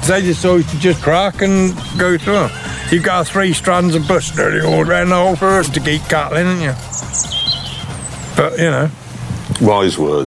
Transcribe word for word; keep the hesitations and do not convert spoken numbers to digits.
They decide to just crack and go through them. You've got three strands of bush nearly all around the whole forest to keep cattle in, haven't you? But, you know. Wise words.